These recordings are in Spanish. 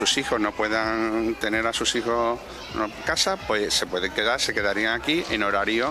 sus hijos no puedan tener a sus hijos en casa, pues se quedarían aquí en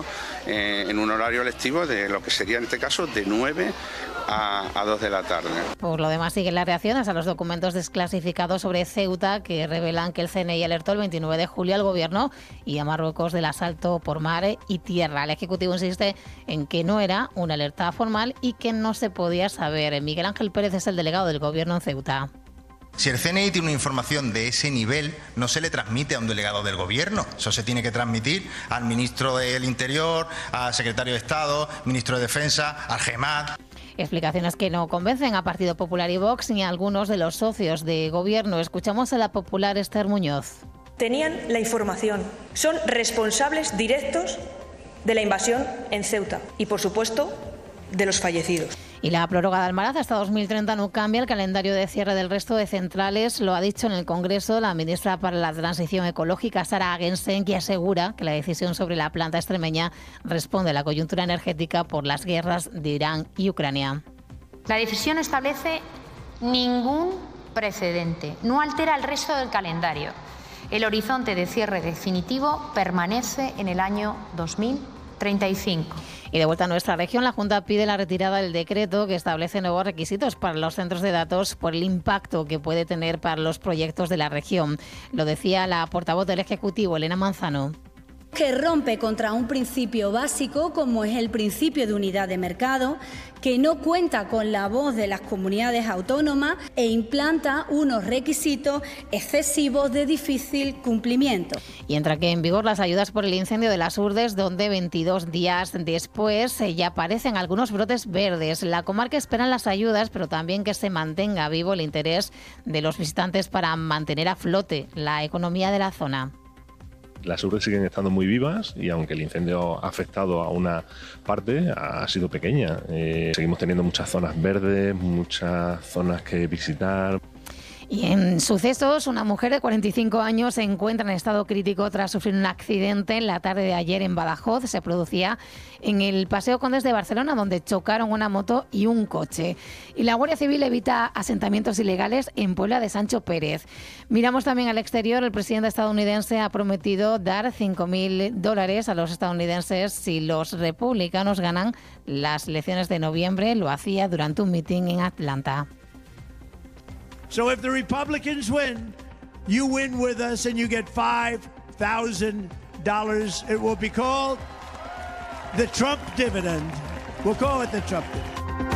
un horario lectivo de lo que sería en este caso de 9 a 2 de la tarde. Por lo demás, siguen las reacciones a los documentos desclasificados sobre Ceuta que revelan que el CNI alertó el 29 de julio al Gobierno y a Marruecos del asalto por mar y tierra. El Ejecutivo insiste en que no era una alerta formal y que no se podía saber. Miguel Ángel Pérez es el delegado del Gobierno en Ceuta. Si el CNI tiene una información de ese nivel, no se le transmite a un delegado del Gobierno. Eso se tiene que transmitir al ministro del Interior, al secretario de Estado, ministro de Defensa, al GEMAT. Explicaciones que no convencen a Partido Popular y Vox ni a algunos de los socios de Gobierno. Escuchamos a la popular Esther Muñoz. Tenían la información. Son responsables directos de la invasión en Ceuta y, por supuesto, de los fallecidos. Y la prórroga de Almaraz hasta 2030 no cambia el calendario de cierre del resto de centrales. Lo ha dicho en el Congreso la ministra para la Transición Ecológica, Sara Agensen, que asegura que la decisión sobre la planta extremeña responde a la coyuntura energética por las guerras de Irán y Ucrania. La decisión no establece ningún precedente, no altera el resto del calendario. El horizonte de cierre definitivo permanece en el año 2035. Y de vuelta a nuestra región, la Junta pide la retirada del decreto que establece nuevos requisitos para los centros de datos por el impacto que puede tener para los proyectos de la región. Lo decía la portavoz del Ejecutivo, Elena Manzano. Que rompe contra un principio básico como es el principio de unidad de mercado, que no cuenta con la voz de las comunidades autónomas e implanta unos requisitos excesivos de difícil cumplimiento. Y entra que en vigor las ayudas por el incendio de las Urdes, donde 22 días después ya aparecen algunos brotes verdes. La comarca espera las ayudas, pero también que se mantenga vivo el interés de los visitantes para mantener a flote la economía de la zona. Las Urdes siguen estando muy vivas y aunque el incendio ha afectado a una parte, ha sido pequeña. Seguimos teniendo muchas zonas verdes, muchas zonas que visitar. Y en sucesos, una mujer de 45 años se encuentra en estado crítico tras sufrir un accidente en la tarde de ayer en Badajoz. Se producía en el Paseo Condes de Barcelona, donde chocaron una moto y un coche. Y la Guardia Civil evita asentamientos ilegales en Puebla de Sancho Pérez. Miramos también al exterior. El presidente estadounidense ha prometido dar $5.000 a los estadounidenses si los republicanos ganan las elecciones de noviembre. Lo hacía durante un mitin en Atlanta. So if the Republicans win, you win with us and you get $5,000. It will be called the Trump dividend. We'll call it the Trump dividend.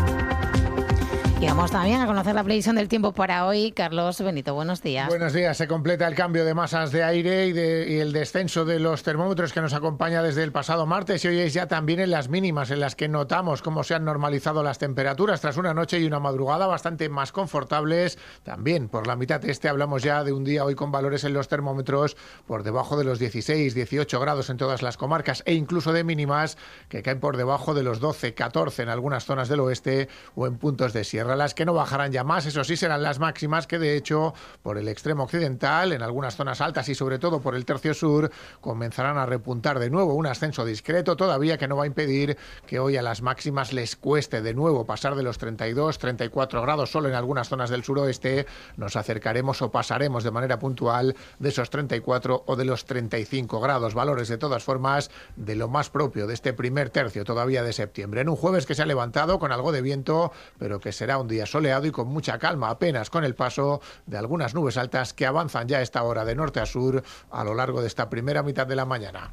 Y vamos también a conocer la previsión del tiempo para hoy. Carlos Benito, buenos días. Buenos días. Se completa el cambio de masas de aire y el descenso de los termómetros que nos acompaña desde el pasado martes. Y hoy es ya también en las mínimas en las que notamos cómo se han normalizado las temperaturas tras una noche y una madrugada bastante más confortables. También por la mitad este hablamos ya de un día hoy con valores en los termómetros por debajo de los 16, 18 grados en todas las comarcas e incluso de mínimas que caen por debajo de los 12, 14 en algunas zonas del oeste o en puntos de sierra. Las que no bajarán ya más, eso sí, serán las máximas que de hecho por el extremo occidental, en algunas zonas altas y sobre todo por el tercio sur, comenzarán a repuntar de nuevo. Un ascenso discreto todavía que no va a impedir que hoy a las máximas les cueste de nuevo pasar de los 32, 34 grados. Solo en algunas zonas del suroeste nos acercaremos o pasaremos de manera puntual de esos 34 o de los 35 grados. Valores de todas formas de lo más propio de este primer tercio todavía de septiembre. En un jueves que se ha levantado con algo de viento, pero que será un día soleado y con mucha calma, apenas con el paso de algunas nubes altas que avanzan ya a esta hora de norte a sur a lo largo de esta primera mitad de la mañana.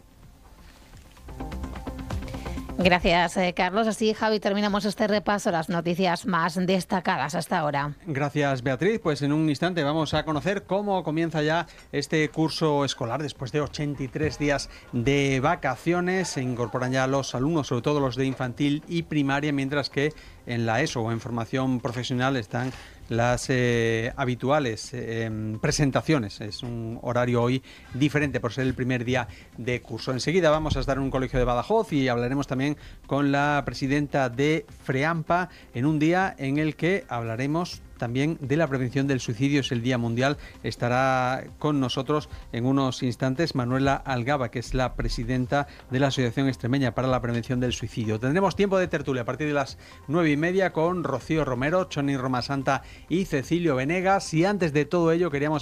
Gracias, Carlos. Así, Javi, terminamos este repaso a las noticias más destacadas hasta ahora. Gracias, Beatriz. Pues en un instante vamos a conocer cómo comienza ya este curso escolar. Después de 83 días de vacaciones, se incorporan ya los alumnos, sobre todo los de infantil y primaria, mientras que en la ESO o en formación profesional están las habituales presentaciones. Es un horario hoy diferente por ser el primer día de curso. Enseguida vamos a estar en un colegio de Badajoz y hablaremos también con la presidenta de FREAMPA en un día en el que hablaremos también de la prevención del suicidio. Es el Día Mundial. Estará con nosotros en unos instantes Manuela Algaba, que es la presidenta de la Asociación Extremeña para la Prevención del Suicidio. Tendremos tiempo de tertulia a partir de las 9:30 con Rocío Romero, Choni Romasanta y Cecilio Venegas. Y antes de todo ello queríamos